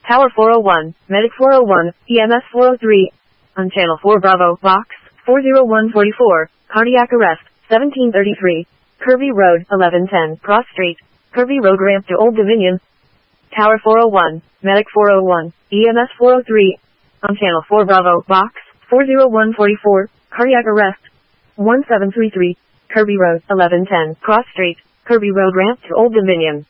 Tower 401, Medic 401, EMS 403. On Channel 4 Bravo, Box 40144, cardiac arrest, 1733. Kirby Road, 1110, Cross Street. Kirby Road ramp to Old Dominion. Tower 401, Medic 401, EMS 403. On Channel 4 Bravo, Box 40144, cardiac arrest, 1733. Kirby Road, 1110, Cross Street. Kirby Road ramp to Old Dominion.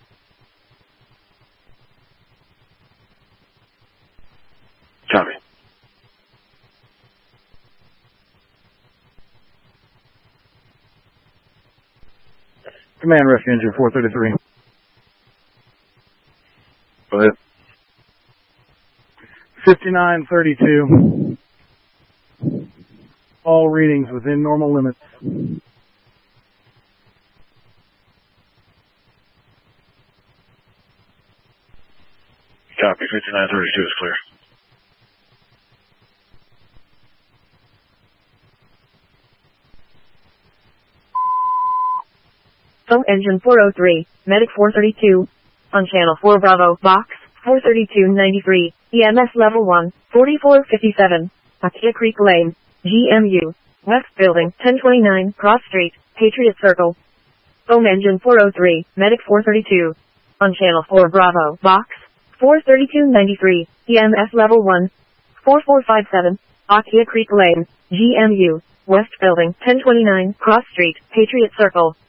Copy. Command Rescue Engine 433. Go ahead. 5932. All readings within normal limits. Copy. 5932 is clear. Phone Engine 403, Medic 432. On Channel 4 Bravo, Box 43293, EMS Level 1, 4457. Akia Creek Lane, GMU. West Building, 1029, Cross Street, Patriot Circle. Phone Engine 403, Medic 432. On Channel 4 Bravo, Box 43293, EMS Level 1, 4457. Akia Creek Lane, GMU. West Building, 1029, Cross Street, Patriot Circle.